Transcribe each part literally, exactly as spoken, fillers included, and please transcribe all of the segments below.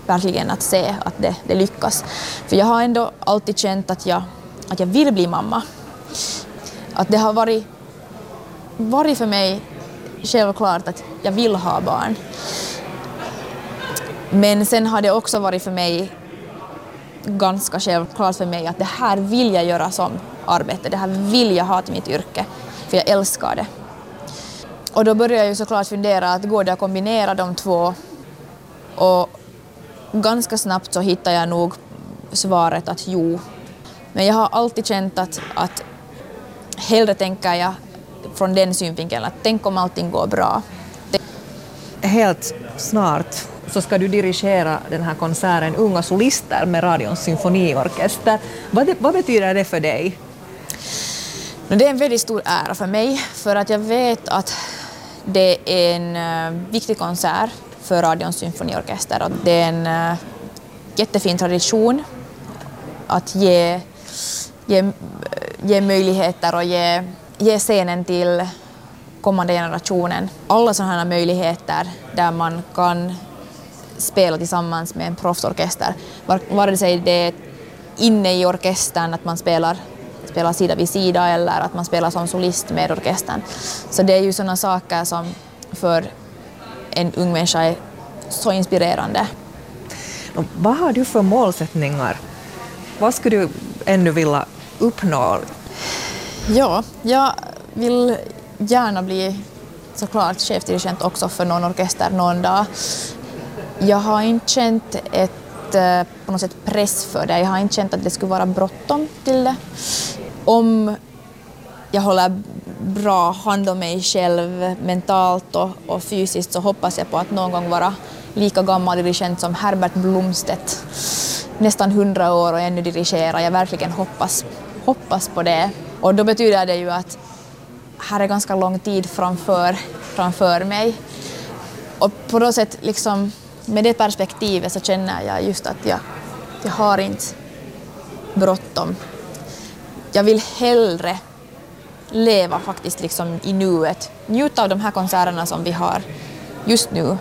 verkligen att se att det, det lyckas. För jag har ändå alltid känt att jag, att jag vill bli mamma. Att det har varit, varit för mig självklart att jag vill ha barn. Men sen har det också varit för mig ganska självklart för mig att det här vill jag göra som arbete. Det här vill jag ha till mitt yrke, för jag älskar det. Och då började jag ju såklart fundera att går det att kombinera de två, och ganska snabbt så hittade jag nog svaret att jo. Men jag har alltid känt att, att hellre tänker jag från den synvinkeln att tänk om allting går bra. Helt snart så ska du dirigera den här konserten Unga solister med Radions symfoniorkester. Vad, vad betyder det för dig? Det är en väldigt stor ära för mig, för att jag vet att det är en uh, viktig konsert för Radions symfoniorkester. Och det är en uh, jättefin tradition att ge, ge, ge möjligheter och ge, ge scenen till kommande generationen. Alla sådana här möjligheter där man kan spela tillsammans med en proffsorkester. Vare sig det är inne i orkestern att man spelar, spelar sida vid sida eller att man spelar som solist med orkestern. Så det är ju sådana saker som för en ung människa är så inspirerande. Och vad har du för målsättningar? Vad skulle du ännu vilja uppnå? Ja, jag vill gärna bli såklart chefdirigent också för någon orkester någon dag. Jag har inte känt ett, på något sätt press för det. Jag har inte känt att det skulle vara bråttom till det. Om jag håller bra hand om mig själv mentalt och, och fysiskt så hoppas jag på att någon gång vara lika gammal dirigent som Herbert Blomstedt. Nästan hundra år och ännu dirigera. Jag verkligen hoppas, hoppas på det. Och då betyder det ju att här är ganska lång tid framför, framför mig. Och på något sätt, liksom, med det perspektivet så känner jag just att jag, jag har inte bråttom. Jag vill hellre leva faktiskt liksom i nuet. Njuta av de här konserterna som vi har just nu.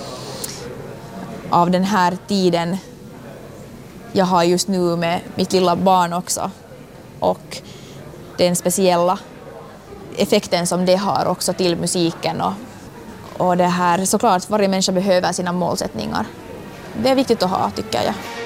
Av den här tiden jag har just nu med mitt lilla barn också. Och den speciella effekten som det har också till musiken. Och, och det här, såklart, varje människa behöver sina målsättningar. Det är viktigt att ha, tycker jag.